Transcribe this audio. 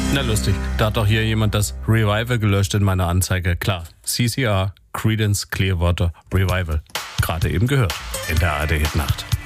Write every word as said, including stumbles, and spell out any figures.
Na lustig, da hat doch hier jemand das Revival gelöscht in meiner Anzeige. Klar, C C R, Creedence Clearwater Revival. Gerade eben gehört in der A R D Hitnacht.